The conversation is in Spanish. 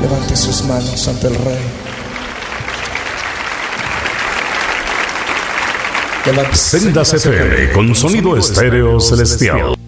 Levante sus manos ante el Rey. Sendas FM con sonido estéreo celestial.